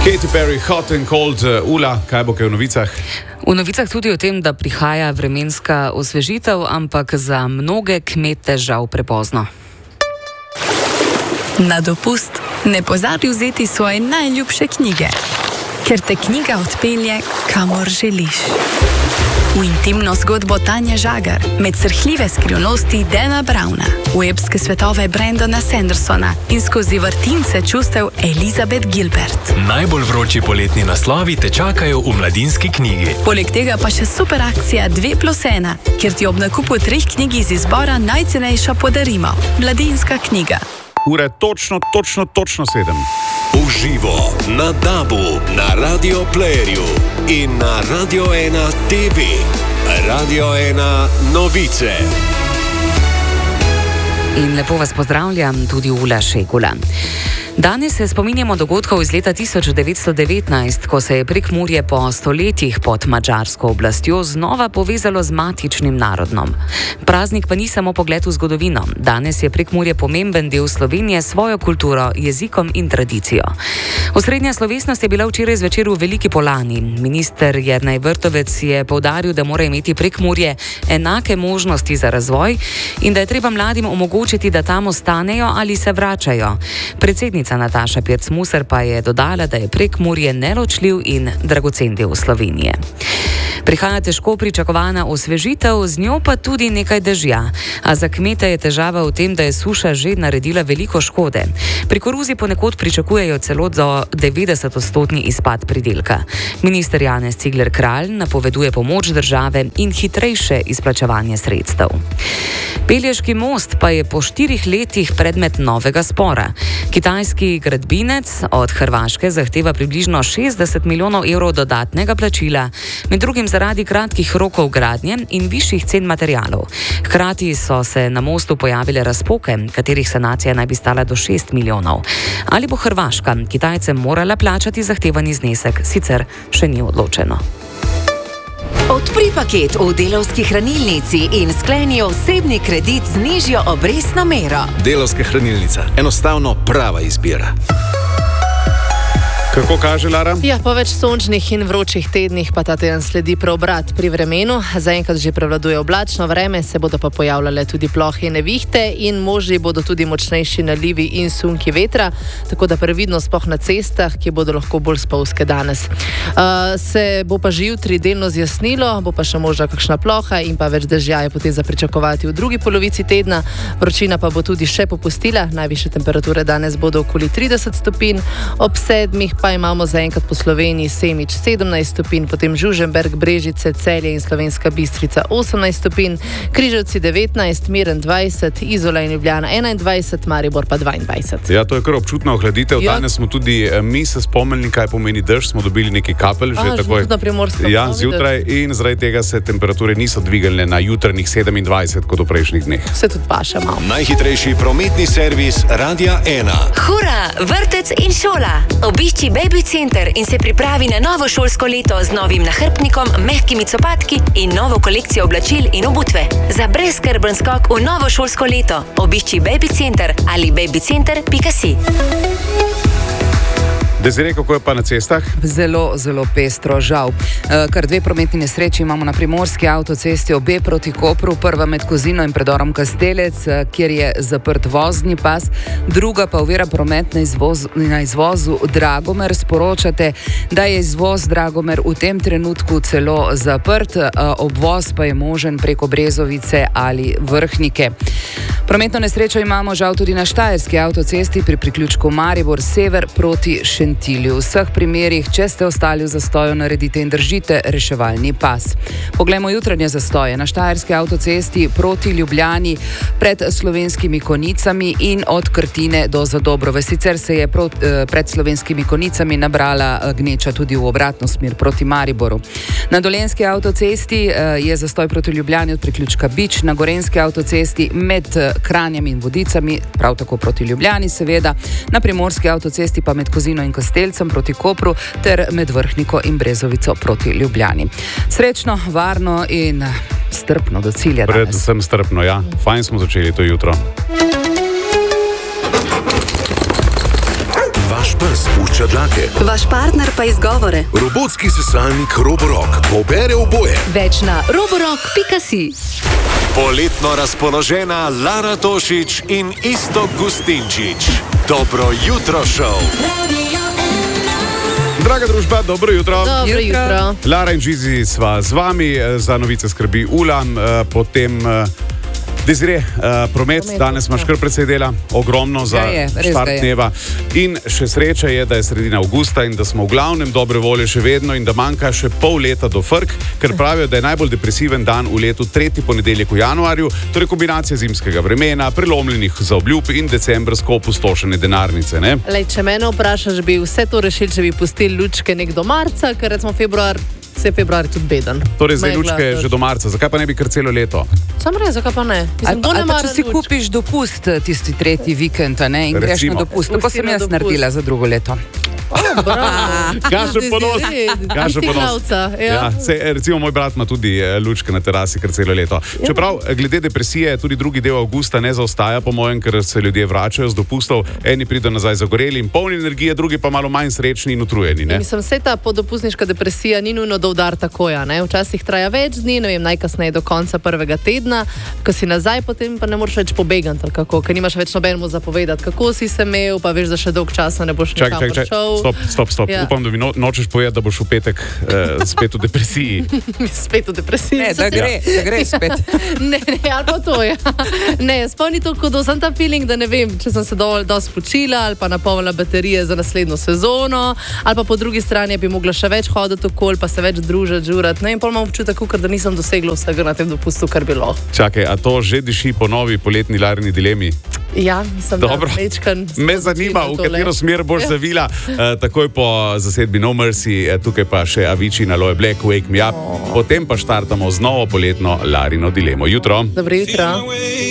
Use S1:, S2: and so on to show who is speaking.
S1: Katy Perry, Hot and Cold, Ula, kaj bo kaj v novicah?
S2: V novicah tudi o tem, da prihaja vremenska osvežitev, ampak za mnoge kmete žal prepozno.
S3: Na dopust ne pozabi vzeti svoje najljubše knjige, ker te knjiga odpelje, kamor želiš. V intimno zgodbo Tanje Žagar, med srhljive skrivnosti Dana Browna, v epske svetove Brandona Sandersona in skozi vrtince čustev Elizabeth Gilbert.
S4: Najbolj vroči poletni naslovi te čakajo v Mladinski knjigi.
S3: Poleg tega pa še super akcija 2+1, kjer ti ob nakupu 3 knjig iz izbora najcenejša podarimo. Mladinska knjiga.
S1: Ura je točno 7.
S5: Uživo na DAB-u, na Radio Playerju in na Radio 1 TV. Radio 1 novice.
S2: In lepo vas pozdravljam, tudi Ula Šegula. Danes se spominjamo dogodkov iz leta 1919, ko se je Prekmurje po stoletjih pod madžarsko oblastjo znova povezalo z matičnim narodom. Praznik pa ni samo pogled v zgodovino. Danes je Prekmurje pomemben del Slovenije s svojo kulturo, jezikom in tradicijo. Osrednja slovesnost je bila včeraj zvečer v Veliki Polani. Minister Jernej Vrtovec je poudaril, da mora imeti Prekmurje enake možnosti za razvoj in da je treba mladim omogočiti, da tam ostanejo ali se vračajo. Predsednica Nataša Pirc-Musar pa je dodala, da je Prekmurje neločljiv in dragocen del Slovenije. Prihaja težko pričakovana osvežitev, z njo pa tudi nekaj dežja. A za kmete je težava v tem, da je suša že naredila veliko škode. Pri koruzi ponekod pričakujejo celo do 90% izpad pridelka. Minister Janez Cigler Kralj napoveduje pomoč države in hitrejše izplačevanje sredstev. Pelješki most pa je po 4 letih predmet novega spora. Kitajski gradbinec od Hrvaške zahteva približno 60 milijonov evrov dodatnega plačila, med drugim zaradi kratkih rokov gradnje in višjih cen materialov. Hkrati so se na mostu pojavile razpoke, katerih sanacija naj bi stala do 6 milijonov. Ali bo Hrvaška Kitajcem morala plačati zahtevani znesek, sicer še ni odločeno.
S6: Odpri paket v Delavski hranilnici in skleni osebni kredit z nižjo obrestno mero.
S7: Delavska hranilnica. Enostavno prava izbira.
S1: Kako kaže, Lara?
S8: Ja, po več sončnih in vročih tednih pa ta teden sledi preobrat pri vremenu. Zaenkrat že prevladuje oblačno vreme, se bodo pa pojavljale tudi plohe in nevihte in možni bodo tudi močnejši nalivi in sunki vetra, tako da previdno sploh na cestah, ki bodo lahko bolj spolzke danes. Se bo pa že jutri delno zjasnilo, bo pa še možna kakšna ploha in pa več dežja je potem za pričakovati v drugi polovici tedna. Vročina pa bo tudi še popustila, najvišje temperature danes bodo okoli 30 stopinj, ob 7 pa imamo zaenkrat po Sloveniji Semič 17 stopinj, potem Žužemberk, Brežice, Celje in Slovenska Bistrica 18 stopinj, Križevci 19, Miren 20, Izola in Ljubljana 21, Maribor pa 22.
S1: Ja, to je kar občutna ohladitev.
S8: Ja.
S1: Danes smo tudi mi se spomnili, kaj pomeni dež, smo dobili nekaj kapelj že takoj.
S8: Na Primorskem.
S1: Ja, zjutraj in zaradi tega se temperature niso dvigali na jutranjih 27 kot v prejšnjih dneh.
S8: Se tudi paše malo.
S5: Najhitrejši prometni servis Radia 1.
S6: Hura, vrtec in šola. Obišči Baby Center in se pripravi na novo šolsko leto z novim nahrbtnikom, mehkimi copatki in novo kolekcijo oblačil in obutve. Za brezskrben skok v novo šolsko leto obišči Baby Center ali babycenter.si.
S1: Desiree, kako je pa na cestah?
S2: Zelo, zelo pestro, žal. Kar 2 prometni nesreči imamo na primorski avtocesti, obe proti Kopru, prva med Kozino in predorom Kastelec, kjer je zaprt vozni pas, druga pa ovira promet na izvozu Dragomer. Sporočate, da je izvoz Dragomer v tem trenutku celo zaprt, obvoz pa je možen preko Brezovice ali Vrhnike. Prometno nesrečo imamo žal tudi na štajerski avtocesti pri priključku Maribor sever proti Šentilju. V vseh primerih, če ste ostali v zastoju, naredite in držite reševalni pas. Poglejmo jutranje zastoje na štajerski avtocesti proti Ljubljani pred Slovenskimi Konicami in od Krtine do Zadobrove. Sicer se je pred Slovenskimi Konicami nabrala gneča tudi v obratno smer proti Mariboru. Na Dolenjski avtocesti je zastoj proti Ljubljani od priključka Bič, na Gorenjski avtocesti med Kranjem in Vodicami, prav tako proti Ljubljani seveda, na Primorski avtocesti pa med Kozino in Kastelcem proti Kopru ter med Vrhniko in Brezovico proti Ljubljani. Srečno, varno in strpno do cilja danes.
S1: Predvsem strpno, ja. Fajn smo začeli to jutro.
S5: Vaš pes pušča dlake.
S3: Vaš partner pa izgovore.
S5: Robotski sesalnik Roborock pobere oboje.
S3: Več na roborock.si.
S5: Poletno razpoložena Lara Tošić in Iztok Gustinčič. Dobro jutro šov.
S1: Draga družba, dobro jutro.
S8: Dobro jutro.
S1: Lara in Žizi sva z vami, za novice skrbi Ula, potem Desire, promet, danes imaš kar precej dela, ogromno za štart dneva. In še sreča je, da je sredina avgusta in da smo v glavnem dobre volje še vedno in da manjka še pol leta do frk, ker pravijo, da je najbolj depresiven dan v letu 3. ponedeljek v januarju, torej kombinacija zimskega vremena, prelomljenih zaobljub in decembrsko opustošene denarnice. Ne?
S8: Lej, če mene vprašaš, bi vse to rešili, če bi pustili lučke nek do marca, ker recimo februar tudi beden.
S1: Torej zdaj lučke že do marca, zakaj pa ne bi kar celo leto?
S8: Sam res, zakaj pa ne?
S2: Ali pa če si kupiš dopust tisti 3. vikend, ne, in greš na dopust. Tako sem jaz naredila za drugo leto.
S1: Kažem ponos. Recimo moj brat ima tudi lučke na terasi kar celo leto. Čeprav glede depresije tudi drugi del avgusta ne zaostaja po mojem, ker se ljudje vračajo z dopustov, eni pridejo nazaj zagoreli in polni energije, drugi pa malo manj srečni in utrujeni.
S8: Mislim, vse ta podopustniška depresija ni nujno do udar takoja. Včasih traja več dni, ne vem, najkasneje do konca prvega tedna, ko si nazaj, potem pa ne moreš več pobegati, ker nimaš več nobenemu zapovedati, kako si se imel, pa veš, da še dolg časa ne boš nikamor šel.
S1: Stop. Ja. Upam, da mi nočeš povedati, da boš v petek spet v depresiji.
S8: Spet v depresiji?
S2: Ne, da gre spet.
S8: Ne, ali pa to je. Ne, spomni to, kot sem ta feeling, da ne vem, če sem se dovolj dosti počila ali pa napolnila baterije za naslednjo sezono, ali pa po drugi strani bi mogla še več hoditi okoli, pa se več družiti, žurati. In pol imam občutek, da nisem dosegla vsega na tem dopustu, kar bi lahko.
S1: Čakaj, a to že diši po novi poletni Larini dilemi?
S8: Ja, mislim,
S1: dobro. Me zanima, v katero smer boš zavila. Takoj po zasedbi No Mercy, tukaj pa še Avicii na Aloe Black, Wake Me Up. Potem pa štartamo z novo poletno Larino dilemo. Jutro.
S8: Dobro jutro.